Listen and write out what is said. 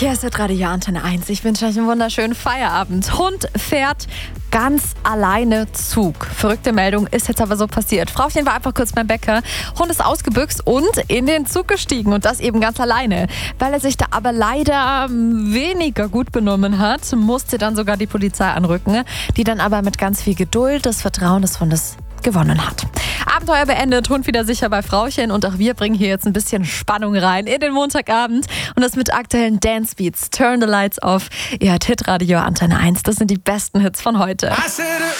Hier ist Radio Antenne 1. Ich wünsche euch einen wunderschönen Feierabend. Hund fährt ganz alleine Zug. Verrückte Meldung, ist jetzt aber so passiert. Frauchen war einfach kurz beim Bäcker. Hund ist ausgebüxt und in den Zug gestiegen. Und das eben ganz alleine. Weil er sich da aber leider weniger gut benommen hat, musste dann sogar die Polizei anrücken. Die dann aber mit ganz viel Geduld das Vertrauen des Hundes gewonnen hat. Abenteuer beendet, Hund wieder sicher bei Frauchen und auch wir bringen hier jetzt ein bisschen Spannung rein in den Montagabend und das mit aktuellen Dance Beats. Turn the Lights Off. Ihr hört Hitradio Antenne 1. Das sind die besten Hits von heute.